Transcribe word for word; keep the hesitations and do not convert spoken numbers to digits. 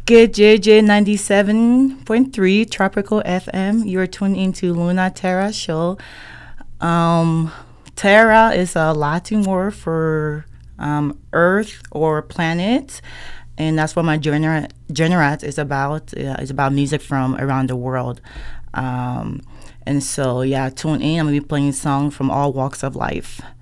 Good J J ninety-seven point three Tropical F M. You're tuned into Luna Terra show. Um, Terra is a Latin word for um, Earth or planet, and that's what my genre genre is about. Uh, it's about music from around the world. Um, and so, yeah, tune in. I'm gonna be playing songs from all walks of life.